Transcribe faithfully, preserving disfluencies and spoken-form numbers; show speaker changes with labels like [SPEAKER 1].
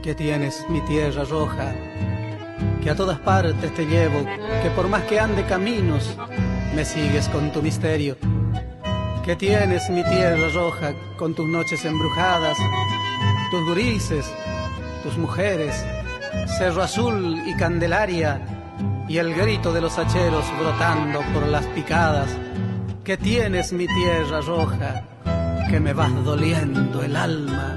[SPEAKER 1] que tienes mi tierra roja, que a todas partes te llevo, que por más que ande caminos, me sigues con tu misterio. Que tienes mi tierra roja, con tus noches embrujadas, tus gurises, tus mujeres, Cerro Azul y Candelaria, y el grito de los hacheros brotando por las picadas. Que tienes mi tierra roja, que me vas doliendo el alma.